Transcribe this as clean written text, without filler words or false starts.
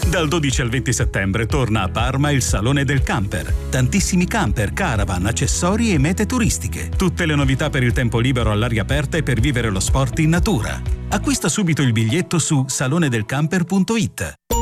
Dal 12 al 20 settembre torna a Parma il Salone del Camper. Tantissimi camper, caravan, accessori e mete turistiche. Tutte le novità per il tempo libero all'aria aperta e per vivere lo sport in natura. Acquista subito il biglietto su salonedelcamper.it.